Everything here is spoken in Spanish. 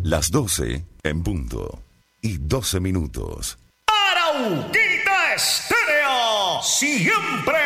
Las 12 en punto y 12 minutos. Arauquita Estéreo, siempre